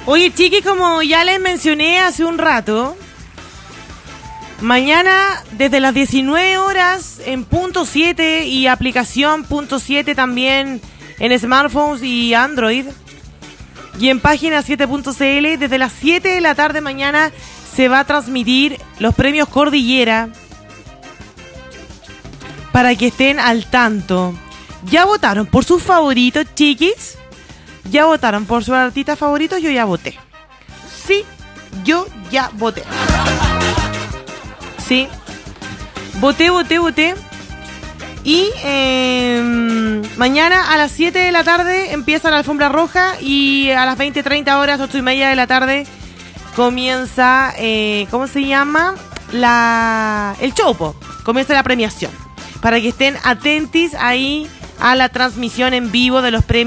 Oye, chiquis, como ya les mencioné hace un rato, mañana desde las 19 horas en punto 7 y aplicación punto 7 también en smartphones y Android y en página 7.cl, desde las 7 de la tarde mañana se va a transmitir los premios Cordillera para que estén al tanto. ¿Ya votaron por sus favoritos, chiquis? ¿Ya votaron por sus artistas favoritos? Yo ya voté. Sí, yo ya voté. Sí. Voté. Y mañana a las 7 de la tarde empieza la alfombra roja y a las 20:30 horas, 8:30 de la tarde, comienza, ¿cómo se llama? El show, comienza la premiación. Para que estén atentis ahí a la transmisión en vivo de los premios